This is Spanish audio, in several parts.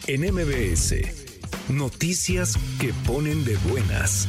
En MBS, noticias que ponen de buenas.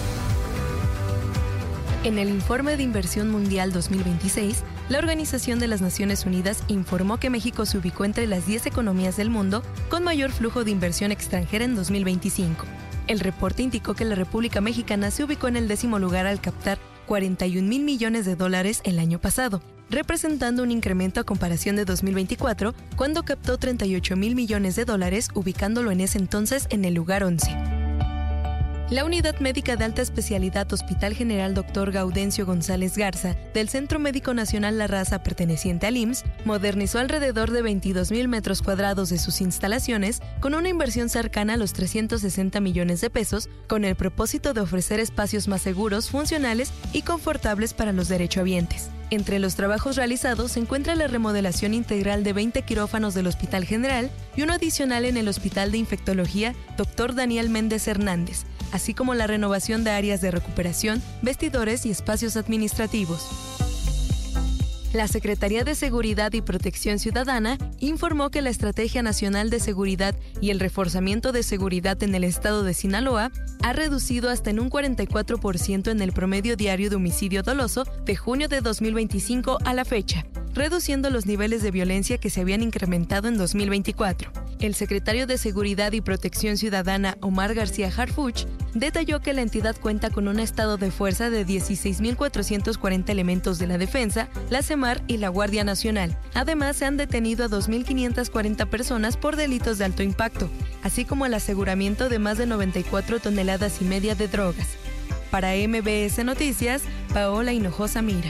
En el Informe de Inversión Mundial 2026, la Organización de las Naciones Unidas informó que México se ubicó entre las 10 economías del mundo con mayor flujo de inversión extranjera en 2025. El reporte indicó que la República Mexicana se ubicó en el 10º lugar al captar 41,000 millones de dólares el año pasado, representando un incremento a comparación de 2024, cuando captó 38,000 millones de dólares, ubicándolo en ese entonces en el lugar 11. La Unidad Médica de Alta Especialidad Hospital General Dr. Gaudencio González Garza, del Centro Médico Nacional La Raza perteneciente al IMSS, modernizó alrededor de 22,000 metros cuadrados de sus instalaciones con una inversión cercana a los 360 millones de pesos, con el propósito de ofrecer espacios más seguros, funcionales y confortables para los derechohabientes. Entre los trabajos realizados se encuentra la remodelación integral de 20 quirófanos del Hospital General y uno adicional en el Hospital de Infectología Dr. Daniel Méndez Hernández, así como la renovación de áreas de recuperación, vestidores y espacios administrativos. La Secretaría de Seguridad y Protección Ciudadana informó que la Estrategia Nacional de Seguridad y el reforzamiento de seguridad en el estado de Sinaloa ha reducido hasta en un 44% en el promedio diario de homicidio doloso de junio de 2025 a la fecha, reduciendo los niveles de violencia que se habían incrementado en 2024. El secretario de Seguridad y Protección Ciudadana, Omar García Harfuch, detalló que la entidad cuenta con un estado de fuerza de 16,440 elementos de la Defensa, la CEMAR y la Guardia Nacional. Además, se han detenido a 2,540 personas por delitos de alto impacto, así como el aseguramiento de más de 94,5 toneladas de drogas. Para MBS Noticias, Paola Hinojosa Mira.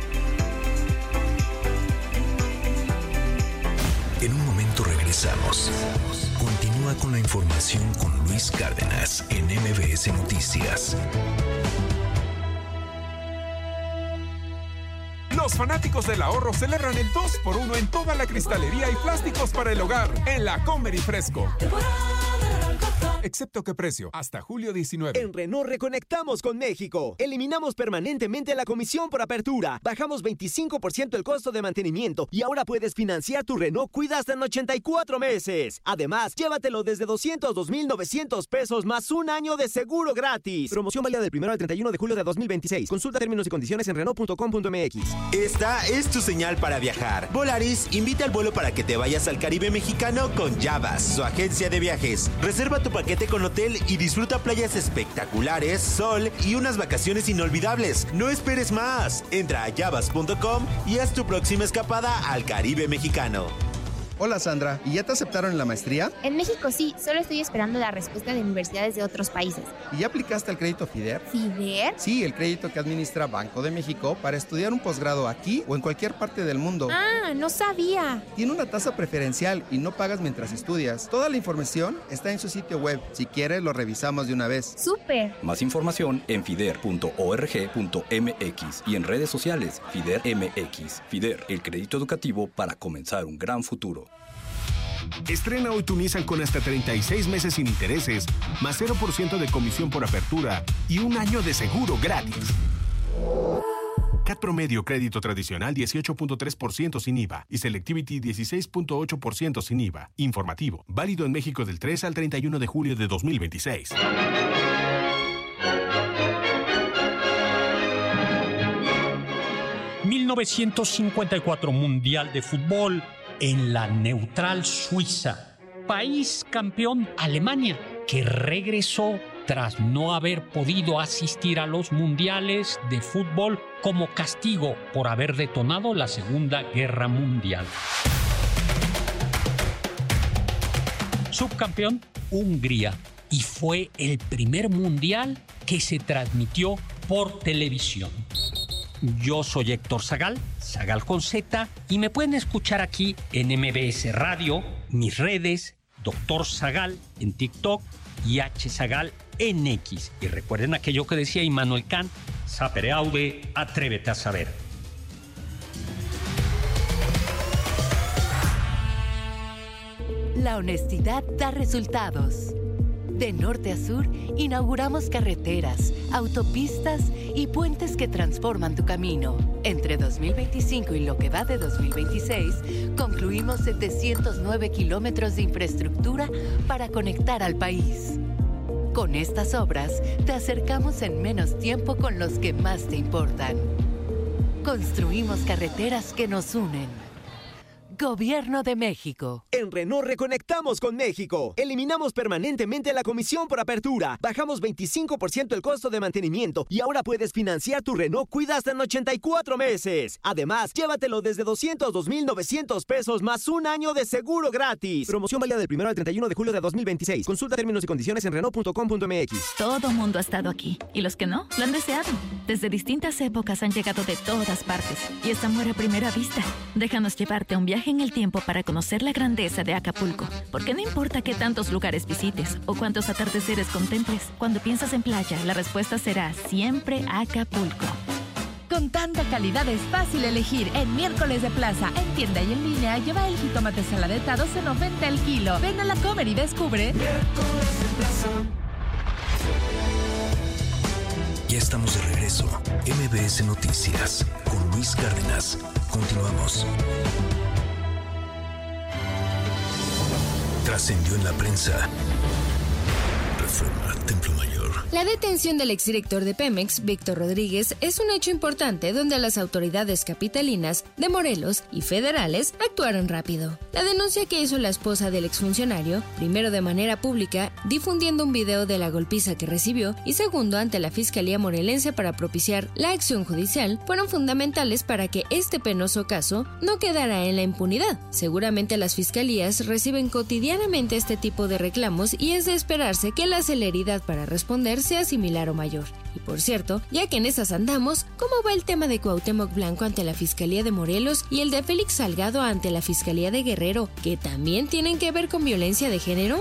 En un momento regresamos. Continúa con la información con Luis Cárdenas en MBS Noticias. Los fanáticos del ahorro celebran el 2x1 en toda la cristalería y plásticos para el hogar en la Comer y Fresco. Excepto que precio, hasta julio 19. En Renault reconectamos con México. Eliminamos permanentemente la comisión por apertura. Bajamos 25% el costo de mantenimiento y ahora puedes financiar tu Renault Cuida hasta en 84 meses. Además, llévatelo desde 202,900 pesos más un año de seguro gratis. Promoción válida del 1 al 31 de julio de 2026. Consulta términos y condiciones en Renault.com.mx. Esta es tu señal para viajar. Volaris invita al vuelo para que te vayas al Caribe mexicano con Yavas, su agencia de viajes. Reserva tu paquete con hotel y disfruta playas espectaculares, sol y unas vacaciones inolvidables. No esperes más. Entra a yavas.com y haz tu próxima escapada al Caribe mexicano. Hola Sandra, ¿y ya te aceptaron en la maestría? En México sí, solo estoy esperando la respuesta de universidades de otros países. ¿Y ya aplicaste al crédito FIDER? ¿FIDER? Sí, el crédito que administra Banco de México para estudiar un posgrado aquí o en cualquier parte del mundo. Ah, no sabía. Tiene una tasa preferencial y no pagas mientras estudias. Toda la información está en su sitio web. Si quieres, lo revisamos de una vez. ¡Súper! Más información en fider.org.mx y en redes sociales FIDER MX. FIDER, el crédito educativo para comenzar un gran futuro. Estrena hoy tu Nissan con hasta 36 meses sin intereses, más 0% de comisión por apertura y un año de seguro gratis. CAT promedio crédito tradicional 18.3% sin IVA y Selectivity 16.8% sin IVA. Informativo, válido en México del 3 al 31 de julio de 2026. ...1954 Mundial de Fútbol... en la neutral Suiza. País campeón Alemania, que regresó tras no haber podido asistir a los mundiales de fútbol como castigo por haber detonado la Segunda Guerra Mundial. Subcampeón Hungría, y fue el primer mundial que se transmitió por televisión. Yo soy Héctor Zagal, Zagal con Z, y me pueden escuchar aquí en MBS Radio, mis redes, Dr. Zagal en TikTok y H. Zagal en X. Y recuerden aquello que decía Immanuel Kant, sapere aude, atrévete a saber. La honestidad da resultados. De norte a sur, inauguramos carreteras, autopistas y puentes que transforman tu camino. Entre 2025 y lo que va de 2026, concluimos 709 kilómetros de infraestructura para conectar al país. Con estas obras, te acercamos en menos tiempo con los que más te importan. Construimos carreteras que nos unen. Gobierno de México. En Renault reconectamos con México. Eliminamos permanentemente la comisión por apertura. Bajamos 25% el costo de mantenimiento y ahora puedes financiar tu Renault Kwida hasta en 84 meses. Además, llévatelo desde 202,900 pesos más un año de seguro gratis. Promoción válida del 1 al 31 de julio de 2026. Consulta términos y condiciones en Renault.com.mx. Todo mundo ha estado aquí y los que no, lo han deseado. Desde distintas épocas han llegado de todas partes y es amor a primera vista. Déjanos llevarte a un viaje en el tiempo para conocer la grandeza de Acapulco, porque no importa qué tantos lugares visites o cuántos atardeceres contemples, cuando piensas en playa, la respuesta será siempre Acapulco. Con tanta calidad es fácil elegir. En Miércoles de Plaza, en tienda y en línea, lleva el jitomate saladeta a 12.90 el kilo. Ven a La Comer y descubre. Miércoles de Plaza. Ya estamos de regreso. MBS Noticias con Luis Cárdenas. Continuamos. Trascendió en la prensa. Reforma, Templo Mayor. La detención del exdirector de Pemex, Víctor Rodríguez, es un hecho importante donde las autoridades capitalinas de Morelos y federales actuaron rápido. La denuncia que hizo la esposa del exfuncionario, primero de manera pública, difundiendo un video de la golpiza que recibió, y segundo ante la Fiscalía Morelense para propiciar la acción judicial, fueron fundamentales para que este penoso caso no quedara en la impunidad. Seguramente las fiscalías reciben cotidianamente este tipo de reclamos y es de esperarse que la celeridad para responder sea similar o mayor. Y por cierto, ya que en esas andamos, ¿cómo va el tema de Cuauhtémoc Blanco ante la Fiscalía de Morelos y el de Félix Salgado ante la Fiscalía de Guerrero, que también tienen que ver con violencia de género?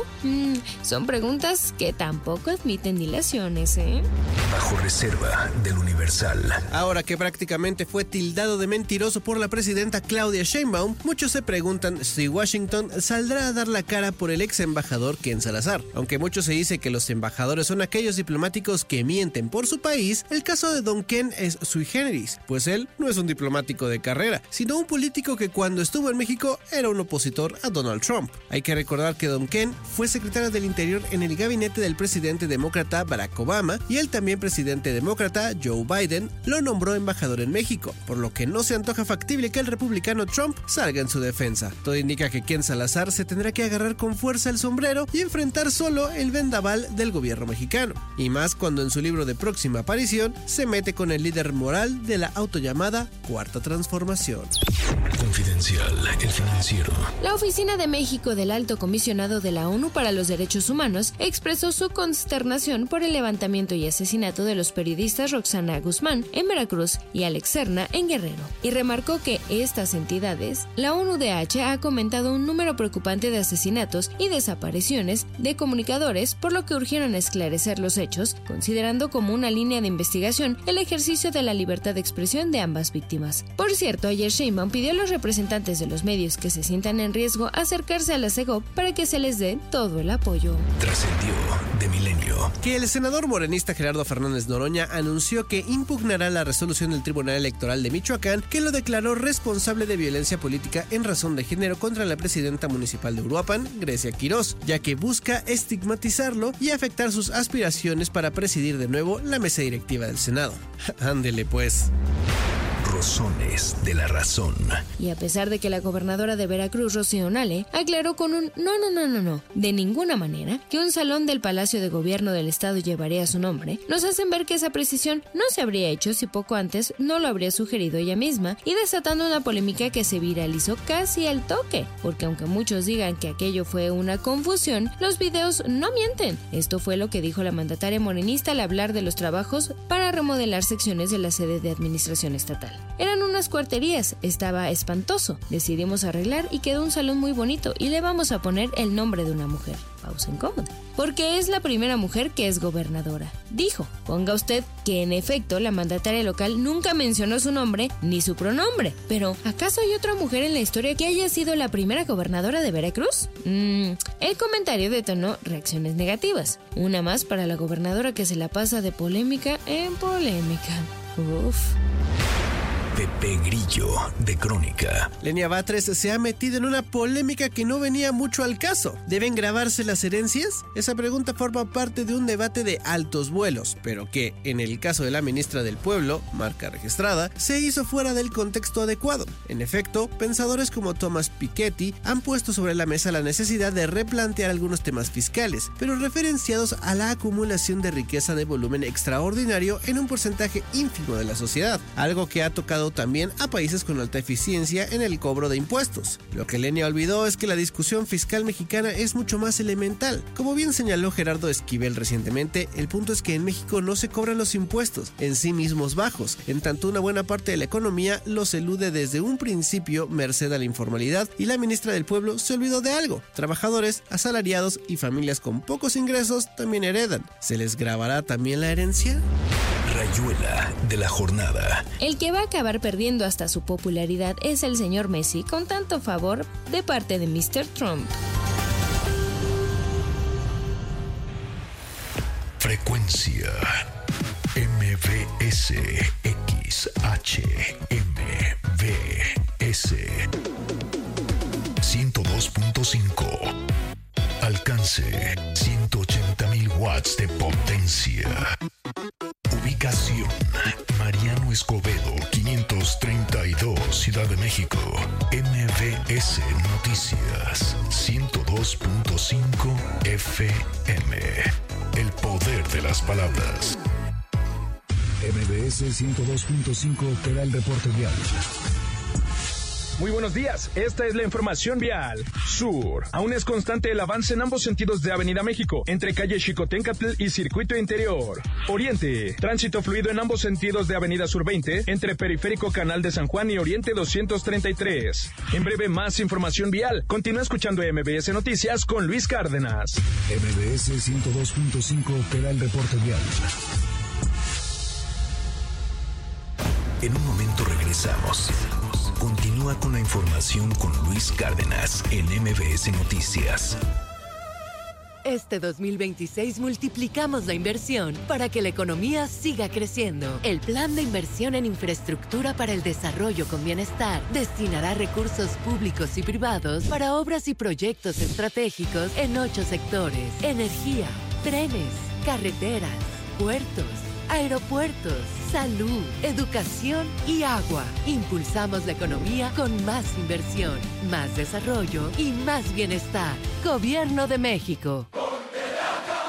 Son preguntas que tampoco admiten dilaciones, ¿eh? Bajo reserva del Universal. Ahora que prácticamente fue tildado de mentiroso por la presidenta Claudia Sheinbaum, muchos se preguntan si Washington saldrá a dar la cara por el ex embajador Ken Salazar. Aunque mucho se dice que los embajadores son aquellos diplomáticos que mienten por su país, el caso de Don Ken es sui generis, pues él no es un diplomático de carrera, sino un político que cuando estuvo en México era un opositor a Donald Trump. Hay que recordar que Don Ken fue secretario del Interior en el gabinete del presidente demócrata Barack Obama y el también presidente demócrata Joe Biden lo nombró embajador en México, por lo que no se antoja factible que el republicano Trump salga en su defensa. Todo indica que Ken Salazar se tendrá que agarrar con fuerza el sombrero y enfrentar solo el vendaval del gobierno mexicano, y más cuando en su libro de próxima aparición se mete con el líder moral de la autollamada Cuarta Transformación. Confidencial, El Financiero. La Oficina de México del Alto Comisionado de la ONU para los Derechos Humanos expresó su consternación por el levantamiento y asesinato de los periodistas Roxana Guzmán en Veracruz y Alex Serna en Guerrero, y remarcó que estas entidades, la ONUDH, ha comentado un número preocupante de asesinatos y desapariciones de comunicadores, por lo que urgieron esclarecer los hechos, considerando como una línea de investigación el ejercicio de la libertad de expresión de ambas víctimas. Por cierto, ayer Sheinbaum pidió a los representantes de los medios que se sientan en riesgo acercarse a la CEGOP para que se les dé todo el apoyo. Trascendió de Milenio. Que el senador morenista Gerardo Fernández Noroña anunció que impugnará la resolución del Tribunal Electoral de Michoacán que lo declaró responsable de violencia política en razón de género contra la presidenta municipal de Uruapan, Grecia Quirós, ya que busca estigmatizarlo y afectar sus aspiraciones para presidir de nuevo la mesa directiva del Senado. Ándele pues. Rosones de la razón. Y a pesar de que la gobernadora de Veracruz, Rocío Nale, aclaró con un no, de ninguna manera, que un salón del Palacio de Gobierno del Estado llevaría su nombre, nos hacen ver que esa precisión no se habría hecho si poco antes no lo habría sugerido ella misma, y desatando una polémica que se viralizó casi al toque, porque aunque muchos digan que aquello fue una confusión, los videos no mienten. Esto fue lo que dijo la mandataria morenista al hablar de los trabajos para remodelar secciones de la sede de administración estatal. Eran unas cuarterías, estaba espantoso. Decidimos arreglar y quedó un salón muy bonito y le vamos a poner el nombre de una mujer. Pausa incómoda. Porque es la primera mujer que es gobernadora. Dijo, ponga usted que en efecto la mandataria local nunca mencionó su nombre ni su pronombre. Pero, ¿acaso hay otra mujer en la historia que haya sido la primera gobernadora de Veracruz? El comentario detonó reacciones negativas. Una más para la gobernadora que se la pasa de polémica en polémica. Uf. Pepe Grillo, de Crónica. Lenia Batres se ha metido en una polémica que no venía mucho al caso. ¿Deben grabarse las herencias? Esa pregunta forma parte de un debate de altos vuelos, pero que, en el caso de la ministra del Pueblo, marca registrada, se hizo fuera del contexto adecuado. En efecto, pensadores como Thomas Piketty han puesto sobre la mesa la necesidad de replantear algunos temas fiscales, pero referenciados a la acumulación de riqueza de volumen extraordinario en un porcentaje ínfimo de la sociedad, algo que ha tocado también a países con alta eficiencia en el cobro de impuestos. Lo que Lenia olvidó es que la discusión fiscal mexicana es mucho más elemental. Como bien señaló Gerardo Esquivel recientemente, el punto es que en México no se cobran los impuestos, en sí mismos bajos, en tanto una buena parte de la economía los elude desde un principio merced a la informalidad, y la ministra del Pueblo se olvidó de algo: trabajadores, asalariados y familias con pocos ingresos también heredan. ¿Se les grabará también la herencia? Rayuela de la jornada. El que va a acabar perdiendo hasta su popularidad es el señor Messi, con tanto favor de parte de Mr. Trump. Frecuencia MBS XHMBS 102.5. Alcance 180,000 watts de potencia. Ubicación: Mariano Escobedo 532, Ciudad de México. MBS Noticias 102.5 FM. El poder de las palabras. MBS 102.5 te da el reporte vial. Muy buenos días, esta es la información vial. Sur, aún es constante el avance en ambos sentidos de Avenida México, entre calle Xicoténcatl y Circuito Interior. Oriente, tránsito fluido en ambos sentidos de Avenida Sur 20, entre Periférico Canal de San Juan y Oriente 233. En breve, más información vial. Continúa escuchando MBS Noticias con Luis Cárdenas. MBS 102.5 te da el reporte vial. En un momento regresamos. Continúa con la información con Luis Cárdenas en MBS Noticias. Este 2026 multiplicamos la inversión para que la economía siga creciendo. El Plan de Inversión en Infraestructura para el Desarrollo con Bienestar destinará recursos públicos y privados para obras y proyectos estratégicos en 8 sectores: energía, trenes, carreteras, puertos, aeropuertos, salud, educación y agua. Impulsamos la economía con más inversión, más desarrollo y más bienestar. Gobierno de México. Ponte la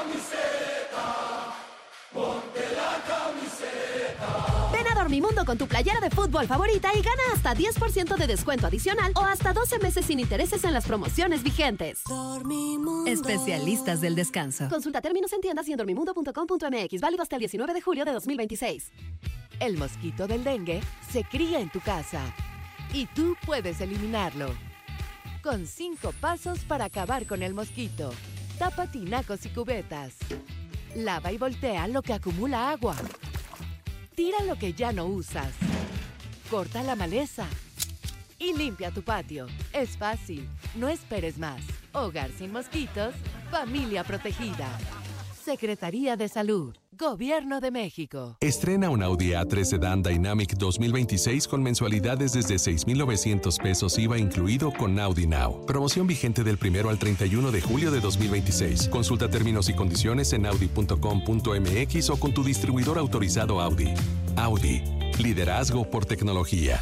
camiseta. Ven a Dormimundo con tu playera de fútbol favorita y gana hasta 10% de descuento adicional o hasta 12 meses sin intereses en las promociones vigentes. Dormimundo. Especialistas del descanso. Consulta términos en tiendas y en dormimundo.com.mx. Válido hasta el 19 de julio de 2026. El mosquito del dengue se cría en tu casa y tú puedes eliminarlo. Con 5 pasos para acabar con el mosquito. Tapa tinacos y cubetas. Lava y voltea lo que acumula agua. Tira lo que ya no usas. Corta la maleza. Y limpia tu patio. Es fácil. No esperes más. Hogar sin mosquitos. Familia protegida. Secretaría de Salud. Gobierno de México. Estrena un Audi A3 Sedan Dynamic 2026 con mensualidades desde $6,900 IVA incluido con Audi Now. Promoción vigente del 1 al 31 de julio de 2026. Consulta términos y condiciones en audi.com.mx o con tu distribuidor autorizado Audi. Audi. Liderazgo por tecnología.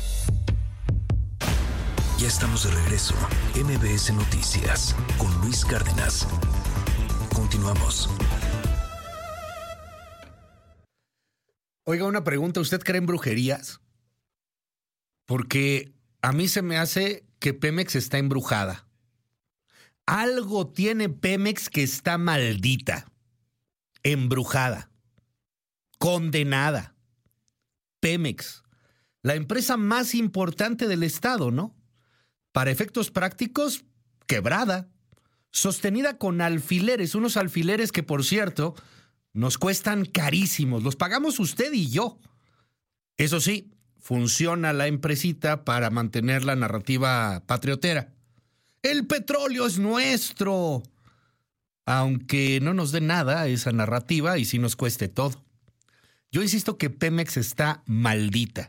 Ya estamos de regreso. MBS Noticias con Luis Cárdenas. Continuamos. Oiga, una pregunta. ¿Usted cree en brujerías? Porque a mí se me hace que Pemex está embrujada. Algo tiene Pemex que está maldita, embrujada, condenada. Pemex, la empresa más importante del estado, ¿no? Para efectos prácticos, quebrada, sostenida con alfileres, unos alfileres que, por cierto, nos cuestan carísimos, los pagamos usted y yo. Eso sí, funciona la empresita para mantener la narrativa patriotera. El petróleo es nuestro, aunque no nos dé nada esa narrativa y sí nos cueste todo. Yo insisto que Pemex está maldita.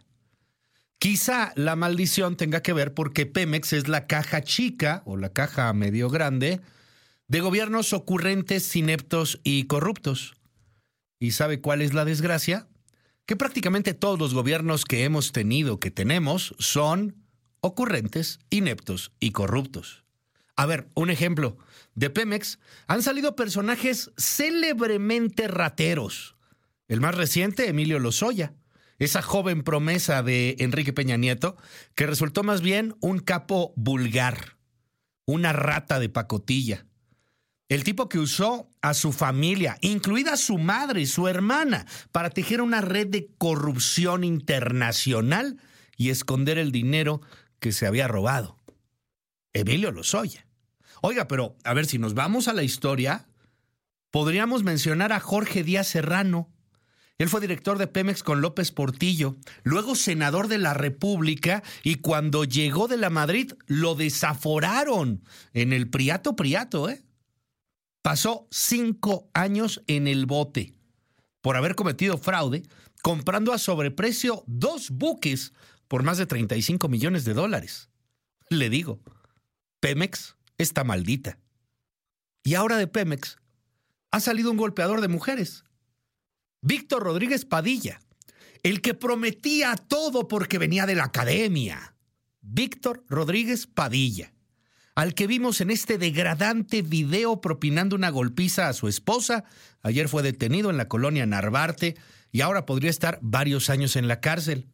Quizá la maldición tenga que ver porque Pemex es la caja chica o la caja medio grande de gobiernos ocurrentes, ineptos y corruptos. ¿Y sabe cuál es la desgracia? Que prácticamente todos los gobiernos que hemos tenido, que tenemos, son ocurrentes, ineptos y corruptos. A ver, un ejemplo. De Pemex han salido personajes célebremente rateros. El más reciente, Emilio Lozoya. Esa joven promesa de Enrique Peña Nieto, que resultó más bien un capo vulgar, una rata de pacotilla. El tipo que usó a su familia, incluida su madre y su hermana, para tejer una red de corrupción internacional y esconder el dinero que se había robado. Emilio Lozoya. Oiga, pero a ver, si nos vamos a la historia, podríamos mencionar a Jorge Díaz Serrano. Él fue director de Pemex con López Portillo, luego senador de la República, y cuando llegó de la Madrid lo desaforaron en el Priato, ¿eh? Pasó 5 años en el bote por haber cometido fraude, comprando a sobreprecio 2 buques por más de $35 millones. Le digo, Pemex está maldita. Y ahora de Pemex ha salido un golpeador de mujeres. Víctor Rodríguez Padilla, el que prometía todo porque venía de la academia. Víctor Rodríguez Padilla, al que vimos en este degradante video propinando una golpiza a su esposa. Ayer fue detenido en la colonia Narvarte y ahora podría estar varios años en la cárcel.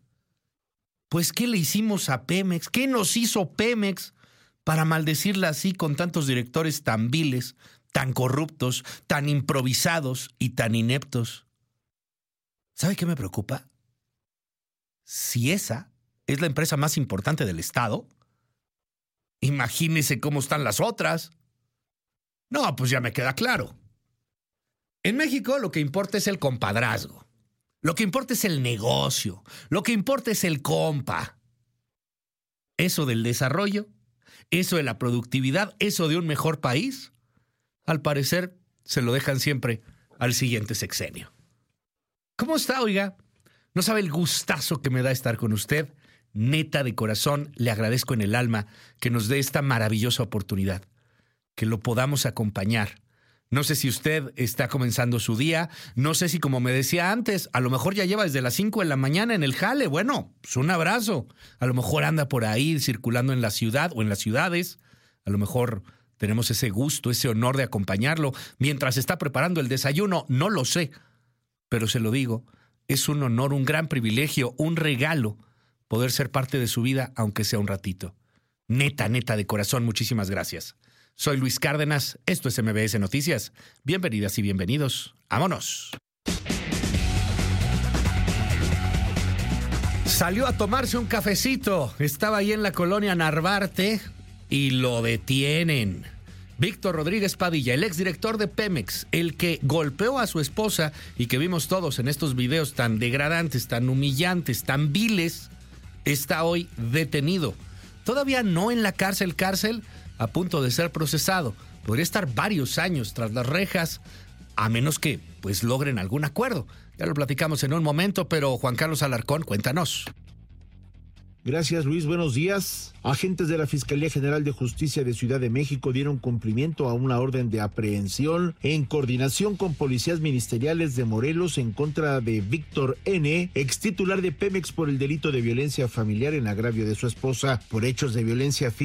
Pues, ¿qué le hicimos a Pemex? ¿Qué nos hizo Pemex para maldecirla así con tantos directores tan viles, tan corruptos, tan improvisados y tan ineptos? ¿Sabe qué me preocupa? Si esa es la empresa más importante del estado, imagínese cómo están las otras. No, pues ya me queda claro. En México lo que importa es el compadrazgo. Lo que importa es el negocio. Lo que importa es el compa. Eso del desarrollo, eso de la productividad, eso de un mejor país, al parecer se lo dejan siempre al siguiente sexenio. ¿Cómo está, oiga? No sabe el gustazo que me da estar con usted. Neta, de corazón, le agradezco en el alma que nos dé esta maravillosa oportunidad, que lo podamos acompañar. No sé si usted está comenzando su día, no sé si, como me decía antes, a lo mejor ya lleva desde las 5 de la mañana en el jale. Bueno, pues un abrazo. A lo mejor anda por ahí circulando en la ciudad o en las ciudades. A lo mejor tenemos ese gusto, ese honor de acompañarlo mientras está preparando el desayuno. No lo sé. Pero se lo digo, es un honor, un gran privilegio, un regalo poder ser parte de su vida, aunque sea un ratito. Neta, de corazón, muchísimas gracias. Soy Luis Cárdenas, esto es MBS Noticias. Bienvenidas y bienvenidos. ¡Vámonos! Salió a tomarse un cafecito. Estaba ahí en la colonia Narvarte y lo detienen. Víctor Rodríguez Padilla, el exdirector de Pemex, el que golpeó a su esposa y que vimos todos en estos videos tan degradantes, tan humillantes, tan viles, está hoy detenido. Todavía no en la cárcel, a punto de ser procesado. Podría estar varios años tras las rejas, a menos que pues logren algún acuerdo. Ya lo platicamos en un momento, pero Juan Carlos Alarcón, cuéntanos. Gracias, Luis. Buenos días. Agentes de la Fiscalía General de Justicia de Ciudad de México dieron cumplimiento a una orden de aprehensión en coordinación con policías ministeriales de Morelos en contra de Víctor N., extitular de Pemex, por el delito de violencia familiar en agravio de su esposa por hechos de violencia física y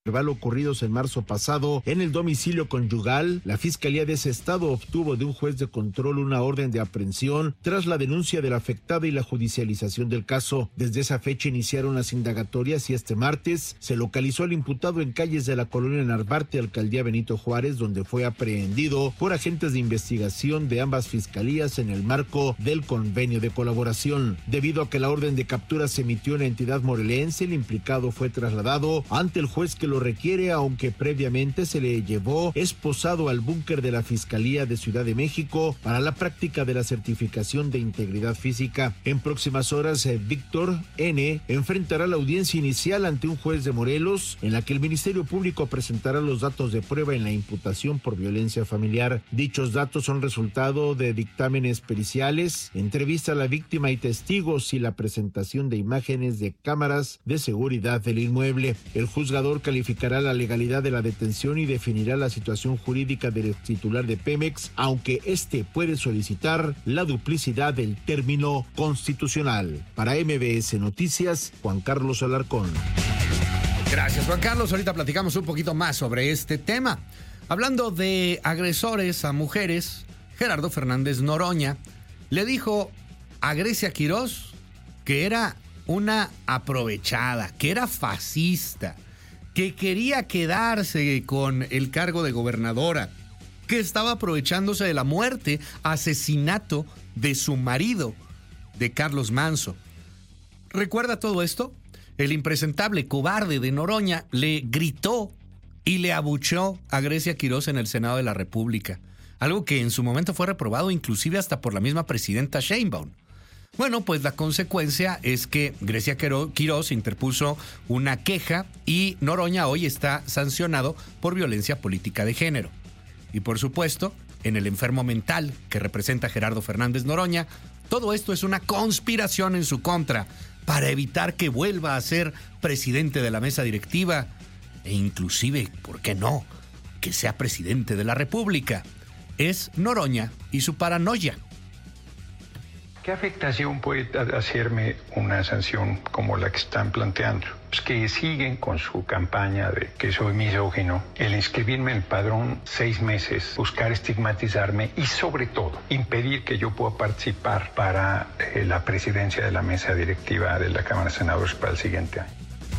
verbal ocurridos en marzo pasado en el domicilio conyugal, la Fiscalía de ese estado obtuvo de un juez de control una orden de aprehensión tras la denuncia de la afectada y la judicialización del caso. Desde esa fecha iniciaron las indagatorias y este martes se localizó al imputado en calles de la colonia Narvarte, alcaldía Benito Juárez, donde fue aprehendido por agentes de investigación de ambas fiscalías en el marco del convenio de colaboración. Debido a que la orden de captura se emitió en la entidad morelense, el implicado fue trasladado ante el juez que lo requiere, aunque previamente se le llevó esposado al búnker de la Fiscalía de Ciudad de México para la práctica de la certificación de integridad física. En próximas horas, Víctor N. enfrentará la audiencia inicial ante un juez de Morelos, en la que el Ministerio Público presentará los datos de prueba en la imputación por violencia familiar. Dichos datos son resultado de dictámenes periciales, entrevista a la víctima y testigos y la presentación de imágenes de cámaras de seguridad del inmueble. El juzgador calificará la legalidad de la detención y definirá la situación jurídica del titular de Pemex, aunque este puede solicitar la duplicidad del término constitucional. Para MBS Noticias, Juan Carlos Alarcón. Gracias, Juan Carlos. Ahorita platicamos un poquito más sobre este tema. Hablando de agresores a mujeres, Gerardo Fernández Noroña le dijo a Grecia Quirós que era una aprovechada, que era fascista, que quería quedarse con el cargo de gobernadora, que estaba aprovechándose de la muerte, asesinato de su marido, de Carlos Manso. ¿Recuerda todo esto? El impresentable cobarde de Noroña le gritó y le abucheó a Grecia Quirós en el Senado de la República, algo que en su momento fue reprobado inclusive hasta por la misma presidenta Sheinbaum. Bueno, pues la consecuencia es que Grecia Quirós interpuso una queja y Noroña hoy está sancionado por violencia política de género. Y por supuesto, en el enfermo mental que representa Gerardo Fernández Noroña, todo esto es una conspiración en su contra para evitar que vuelva a ser presidente de la mesa directiva e inclusive, ¿por qué no?, que sea presidente de la República. Es Noroña y su paranoia. ¿Qué afectación puede hacerme una sanción como la que están planteando? Pues que siguen con su campaña de que soy misógino, el inscribirme en el padrón 6 meses, buscar estigmatizarme y sobre todo impedir que yo pueda participar para la presidencia de la mesa directiva de la Cámara de Senadores para el siguiente año.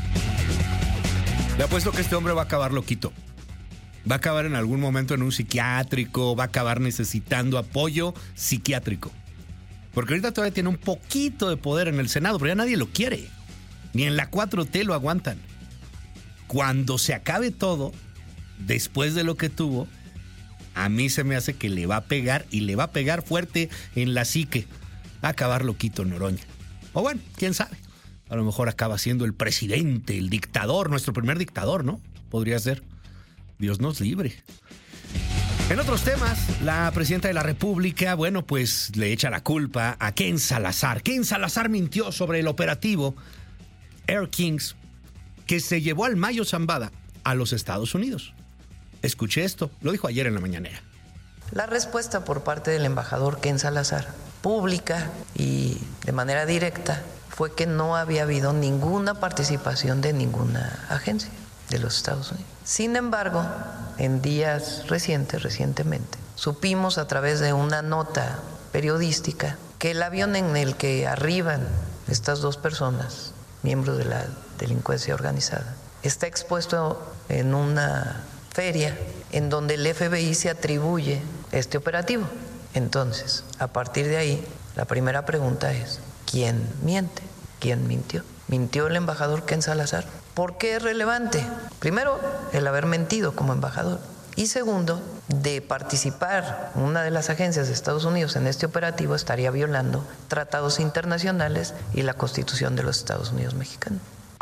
Le apuesto que este hombre va a acabar loquito. Va a acabar en algún momento en un psiquiátrico, va a acabar necesitando apoyo psiquiátrico. Porque ahorita todavía tiene un poquito de poder en el Senado, pero ya nadie lo quiere. Ni en la 4T lo aguantan. Cuando se acabe todo, después de lo que tuvo, a mí se me hace que le va a pegar y le va a pegar fuerte en la psique. Va a acabar loquito Noroña. O bueno, quién sabe. A lo mejor acaba siendo el presidente, el dictador, nuestro primer dictador, ¿no? Podría ser. Dios nos libre. En otros temas, la presidenta de la República, bueno, pues le echa la culpa a Ken Salazar. Ken Salazar mintió sobre el operativo Air Kings que se llevó al Mayo Zambada a los Estados Unidos. Escuché esto, lo dijo ayer en la mañanera. La respuesta por parte del embajador Ken Salazar, pública y de manera directa, fue que no había habido ninguna participación de ninguna agencia de los Estados Unidos. Sin embargo, en días recientemente, supimos a través de una nota periodística que el avión en el que arriban estas 2 personas, miembros de la delincuencia organizada, está expuesto en una feria en donde el FBI se atribuye este operativo. Entonces, a partir de ahí, la primera pregunta es, ¿quién miente? ¿Quién mintió? ¿Mintió el embajador Ken Salazar? ¿Por qué es relevante? Primero, el haber mentido como embajador. Y segundo, de participar una de las agencias de Estados Unidos en este operativo estaría violando tratados internacionales y la Constitución de los Estados Unidos mexicanos.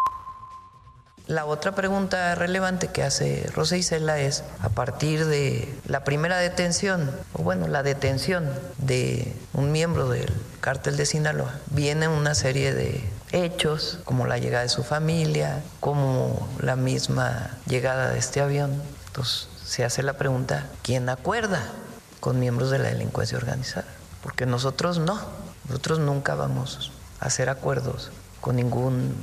La otra pregunta relevante que hace Rosa Isela es, a partir de la primera detención, o bueno, la detención de un miembro del cártel de Sinaloa, viene una serie de hechos, como la llegada de su familia, como la misma llegada de este avión. Entonces se hace la pregunta, ¿quién acuerda con miembros de la delincuencia organizada? Porque nosotros no, nosotros nunca vamos a hacer acuerdos con ningún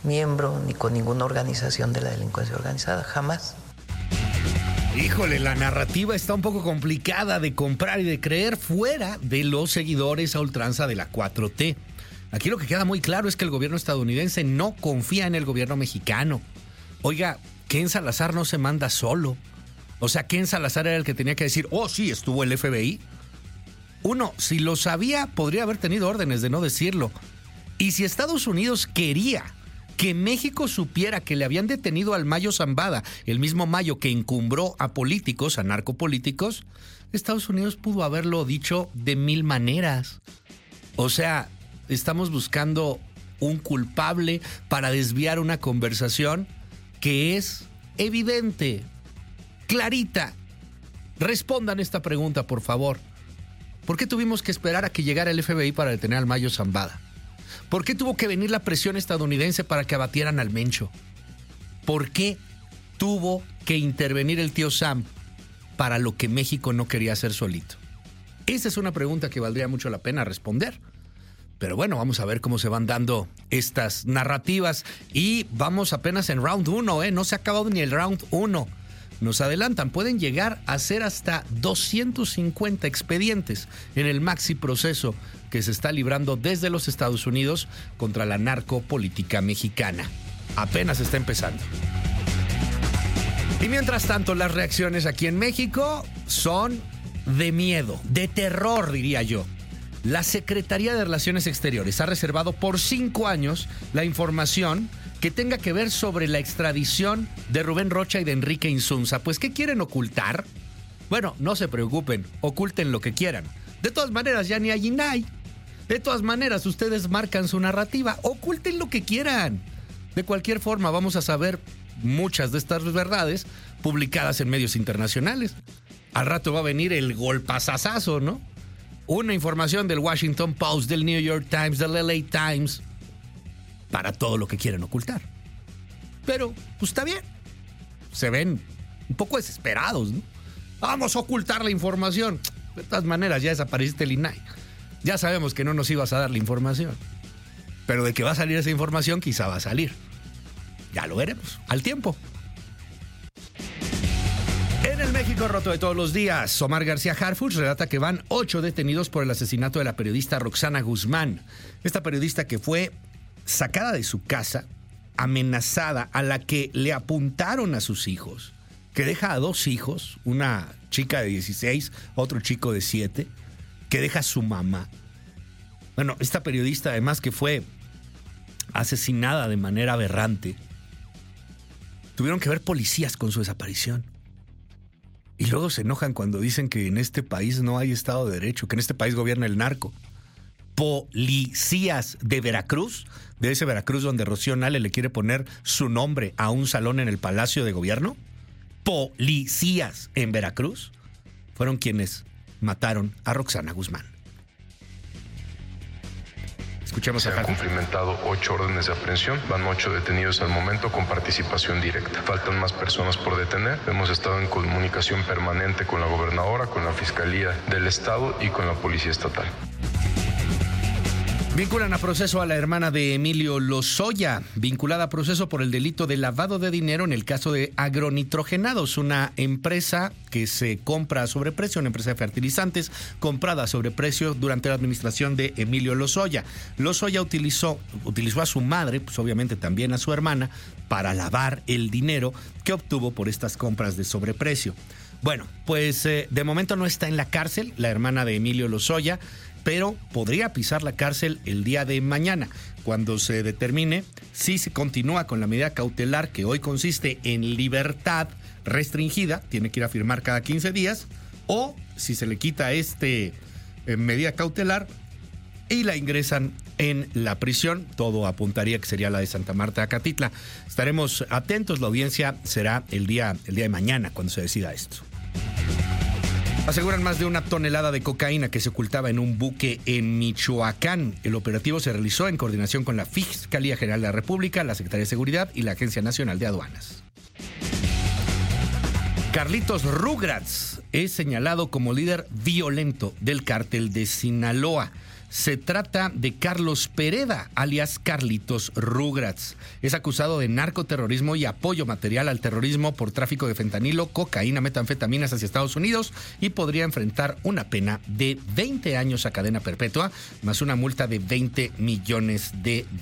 miembro ni con ninguna organización de la delincuencia organizada, jamás. Híjole, la narrativa está un poco complicada de comprar y de creer fuera de los seguidores a ultranza de la 4T. Aquí lo que queda muy claro es que el gobierno estadounidense no confía en el gobierno mexicano. Oiga, Ken Salazar no se manda solo. O sea, Ken Salazar era el que tenía que decir, oh sí, estuvo el FBI. Uno, si lo sabía, podría haber tenido órdenes de no decirlo. Y si Estados Unidos quería que México supiera que le habían detenido al Mayo Zambada, el mismo Mayo que encumbró a políticos, a narcopolíticos, Estados Unidos pudo haberlo dicho de 1000 maneras. O sea, estamos buscando un culpable para desviar una conversación que es evidente, clarita. Respondan esta pregunta, por favor. ¿Por qué tuvimos que esperar a que llegara el FBI para detener al Mayo Zambada? ¿Por qué tuvo que venir la presión estadounidense para que abatieran al Mencho? ¿Por qué tuvo que intervenir el tío Sam para lo que México no quería hacer solito? Esa es una pregunta que valdría mucho la pena responder. Pero bueno, vamos a ver cómo se van dando estas narrativas. Y vamos apenas en round 1, No se ha acabado ni el round 1. Nos adelantan, pueden llegar a ser hasta 250 expedientes en el maxi proceso que se está librando desde los Estados Unidos contra la narcopolítica mexicana. Apenas está empezando. Y mientras tanto, las reacciones aquí en México son de miedo, de terror, diría yo. La Secretaría de Relaciones Exteriores ha reservado por 5 años la información que tenga que ver sobre la extradición de Rubén Rocha y de Enrique Insunza. Pues, ¿qué quieren ocultar? Bueno, no se preocupen, oculten lo que quieran. De todas maneras, ya ni hay INAI. De todas maneras, ustedes marcan su narrativa, oculten lo que quieran. De cualquier forma, vamos a saber muchas de estas verdades publicadas en medios internacionales. Al rato va a venir el golpazazazo, ¿no? Una información del Washington Post, del New York Times, del LA Times, para todo lo que quieren ocultar. Pero, pues está bien. Se ven un poco desesperados, ¿no? Vamos a ocultar la información. De todas maneras, ya desapareciste el INAI. Ya sabemos que no nos ibas a dar la información. Pero de que va a salir esa información, quizá va a salir. Ya lo veremos, al tiempo. En el México roto de todos los días, Omar García Harfuch relata que van 8 detenidos por el asesinato de la periodista Roxana Guzmán. Esta periodista que fue sacada de su casa, amenazada, a la que le apuntaron a sus hijos, que deja a 2 hijos, una chica de 16, otro chico de 7, que deja a su mamá. Bueno, esta periodista además que fue asesinada de manera aberrante, tuvieron que ver policías con su desaparición. Y luego se enojan cuando dicen que en este país no hay Estado de Derecho, que en este país gobierna el narco. Policías de Veracruz, de ese Veracruz donde Rocío Nale le quiere poner su nombre a un salón en el Palacio de Gobierno. Policías en Veracruz fueron quienes mataron a Roxana Guzmán. Escuchemos. Se han cumplimentado 8 órdenes de aprehensión, van 8 detenidos al momento con participación directa. Faltan más personas por detener. Hemos estado en comunicación permanente con la gobernadora, con la Fiscalía del Estado y con la Policía Estatal. Vinculan a proceso a la hermana de Emilio Lozoya, vinculada a proceso por el delito de lavado de dinero en el caso de Agronitrogenados, una empresa que se compra a sobreprecio, una empresa de fertilizantes comprada a sobreprecio durante la administración de Emilio Lozoya. Lozoya utilizó a su madre, pues obviamente también a su hermana, para lavar el dinero que obtuvo por estas compras de sobreprecio. Bueno, pues de momento no está en la cárcel la hermana de Emilio Lozoya, pero podría pisar la cárcel el día de mañana, cuando se determine si se continúa con la medida cautelar que hoy consiste en libertad restringida, tiene que ir a firmar cada 15 días, o si se le quita medida cautelar y la ingresan en la prisión. Todo apuntaría que sería la de Santa Marta, Acatitla. Estaremos atentos, la audiencia será el día de mañana cuando se decida esto. Aseguran más de 1 tonelada de cocaína que se ocultaba en un buque en Michoacán. El operativo se realizó en coordinación con la Fiscalía General de la República, la Secretaría de Seguridad y la Agencia Nacional de Aduanas. Carlitos Rugrats es señalado como líder violento del cártel de Sinaloa. Se trata de Carlos Pereda, alias Carlitos Rugrats. Es acusado de narcoterrorismo y apoyo material al terrorismo por tráfico de fentanilo, cocaína, metanfetaminas hacia Estados Unidos y podría enfrentar una pena de 20 años a cadena perpetua, más una multa de $20 millones.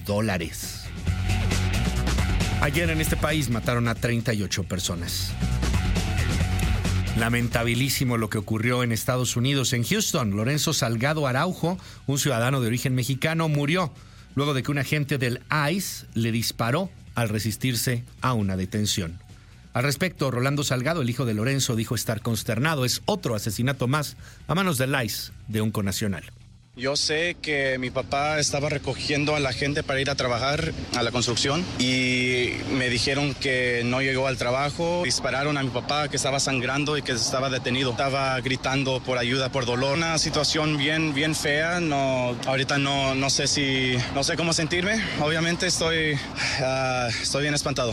Ayer en este país mataron a 38 personas. Lamentabilísimo lo que ocurrió en Estados Unidos. En Houston, Lorenzo Salgado Araujo, un ciudadano de origen mexicano, murió luego de que un agente del ICE le disparó al resistirse a una detención. Al respecto, Rolando Salgado, el hijo de Lorenzo, dijo estar consternado. Es otro asesinato más a manos del ICE de un connacional. Yo sé que mi papá estaba recogiendo a la gente para ir a trabajar a la construcción y me dijeron que no llegó al trabajo. Dispararon a mi papá que estaba sangrando y que estaba detenido. Estaba gritando por ayuda, por dolor. Una situación bien fea. Ahorita no sé cómo sentirme. Obviamente estoy bien espantado.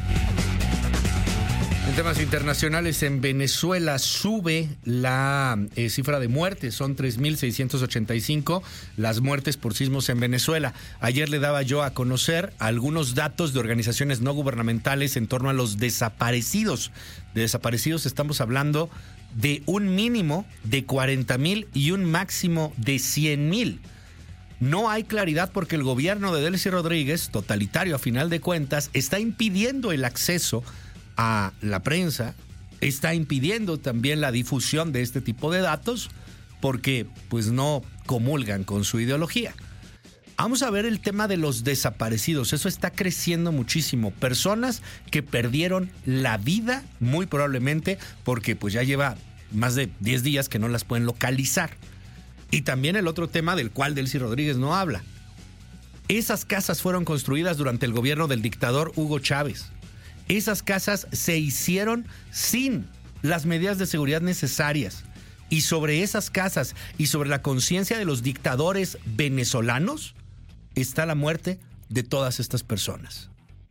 En temas internacionales, en Venezuela sube la cifra de muertes, son 3.685 las muertes por sismos en Venezuela. Ayer le daba yo a conocer algunos datos de organizaciones no gubernamentales en torno a los desaparecidos. De desaparecidos estamos hablando de un mínimo de 40,000 y un máximo de 100,000. No hay claridad porque el gobierno de Delcy Rodríguez, totalitario a final de cuentas, está impidiendo el acceso a la prensa, está impidiendo también la difusión de este tipo de datos porque pues no comulgan con su ideología. Vamos a ver el tema de los desaparecidos. Eso está creciendo muchísimo. Personas que perdieron la vida muy probablemente porque pues ya lleva más de 10 días que no las pueden localizar. Y también el otro tema del cual Delcy Rodríguez no habla. Esas casas fueron construidas durante el gobierno del dictador Hugo Chávez. Esas casas se hicieron sin las medidas de seguridad necesarias. Y sobre esas casas y sobre la conciencia de los dictadores venezolanos está la muerte de todas estas personas.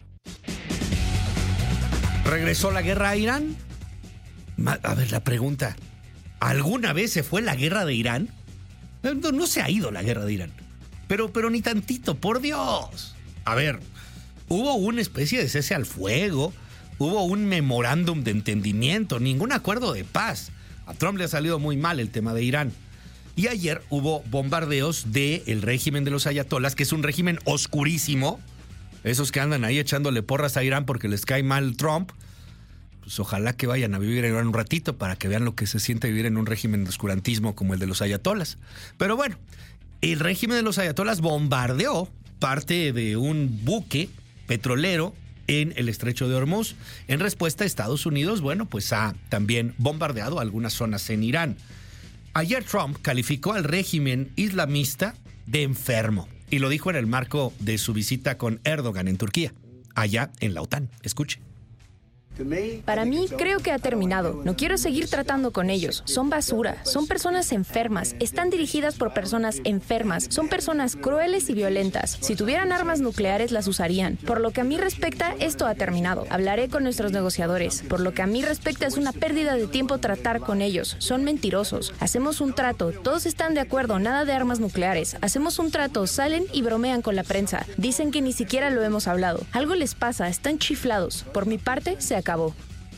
¿Regresó la guerra a Irán? A ver, la pregunta. ¿Alguna vez se fue la guerra de Irán? No se ha ido la guerra de Irán. Pero ni tantito, por Dios. A ver, hubo una especie de cese al fuego, hubo un memorándum de entendimiento, ningún acuerdo de paz. A Trump le ha salido muy mal el tema de Irán. Y ayer hubo bombardeos del régimen de los ayatolas, que es un régimen oscurísimo. Esos que andan ahí echándole porras a Irán porque les cae mal Trump. Pues ojalá que vayan a vivir en Irán un ratito para que vean lo que se siente vivir en un régimen de oscurantismo como el de los ayatolas. Pero bueno, el régimen de los ayatolas bombardeó parte de un buque petrolero en el estrecho de Hormuz. En respuesta, Estados Unidos, bueno, pues ha también bombardeado algunas zonas en Irán. Ayer Trump calificó al régimen islamista de enfermo y lo dijo en el marco de su visita con Erdogan en Turquía, allá en la OTAN. Escuche. Para mí, creo que ha terminado. No quiero seguir tratando con ellos. Son basura. Son personas enfermas. Están dirigidas por personas enfermas. Son personas crueles y violentas. Si tuvieran armas nucleares, las usarían. Por lo que a mí respecta, esto ha terminado. Hablaré con nuestros negociadores. Por lo que a mí respecta, es una pérdida de tiempo tratar con ellos. Son mentirosos. Hacemos un trato. Todos están de acuerdo. Nada de armas nucleares. Hacemos un trato. Salen y bromean con la prensa. Dicen que ni siquiera lo hemos hablado. Algo les pasa. Están chiflados. Por mi parte, se acabó.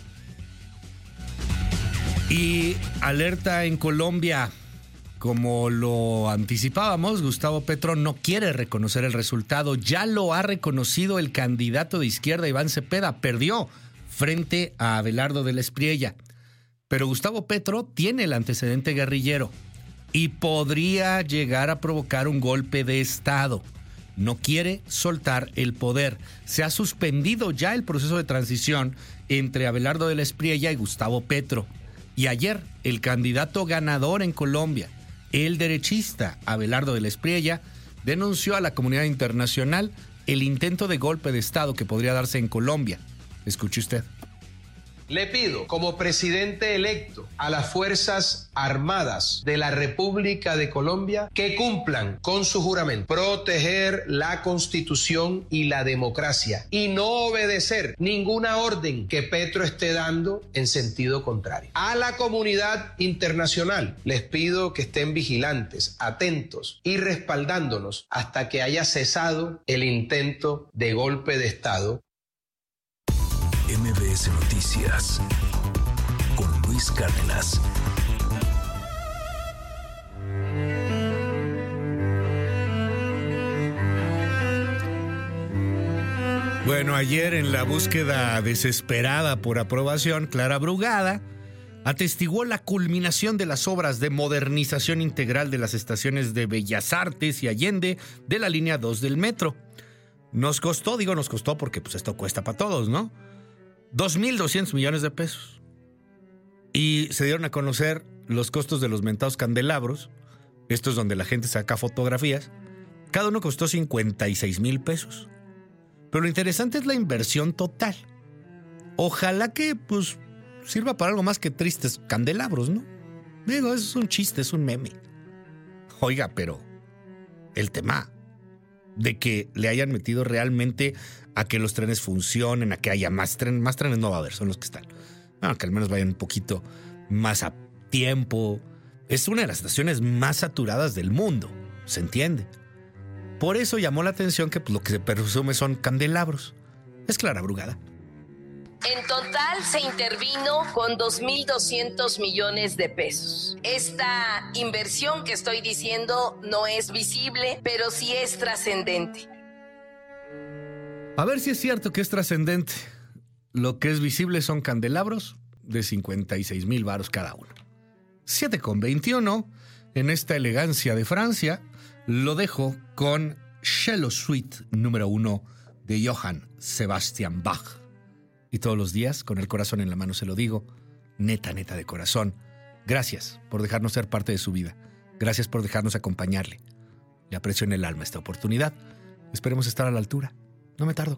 Y alerta en Colombia. Como lo anticipábamos, Gustavo Petro no quiere reconocer el resultado. Ya lo ha reconocido el candidato de izquierda, Iván Cepeda. Perdió frente a Abelardo de la Espriella. Pero Gustavo Petro tiene el antecedente guerrillero y podría llegar a provocar un golpe de Estado. No quiere soltar el poder. Se ha suspendido ya el proceso de transición entre Abelardo de la Espriella y Gustavo Petro. Y ayer, el candidato ganador en Colombia, el derechista Abelardo de la Espriella, denunció a la comunidad internacional el intento de golpe de Estado que podría darse en Colombia. Escuche usted. Le pido, como presidente electo, a las Fuerzas Armadas de la República de Colombia que cumplan con su juramento, proteger la Constitución y la democracia y no obedecer ninguna orden que Petro esté dando en sentido contrario. A la comunidad internacional les pido que estén vigilantes, atentos y respaldándonos hasta que haya cesado el intento de golpe de Estado. MBS Noticias con Luis Cárdenas. Bueno, ayer en la búsqueda desesperada por aprobación, Clara Brugada atestiguó la culminación de las obras de modernización integral de las estaciones de Bellas Artes y Allende de la línea 2 del metro. Nos costó porque pues esto cuesta para todos, ¿no? 2,200 millones de pesos. Y se dieron a conocer los costos de los mentados candelabros. Esto es donde la gente saca fotografías. Cada uno costó 56,000 pesos. Pero lo interesante es la inversión total. Ojalá que, pues, sirva para algo más que tristes candelabros, ¿no? Digo, es un chiste, es un meme. Oiga, pero el tema de que le hayan metido realmente a que los trenes funcionen, a que haya más trenes no va a haber, son los que están. Que al menos vayan un poquito más a tiempo. Es una de las estaciones más saturadas del mundo, ¿se entiende? Por eso llamó la atención que pues, lo que se presume son candelabros. Es Clara Brugada. En total se intervino con 2,200 millones de pesos. Esta inversión que estoy diciendo no es visible, pero sí es trascendente. A ver si es cierto que es trascendente. Lo que es visible son candelabros de 56,000 varos cada uno. 7:21, en esta elegancia de Francia, lo dejo con Cello Suite número 1 de Johann Sebastian Bach. Y todos los días, con el corazón en la mano, se lo digo, neta de corazón. Gracias por dejarnos ser parte de su vida. Gracias por dejarnos acompañarle. Le aprecio en el alma esta oportunidad. Esperemos estar a la altura. No me tardo.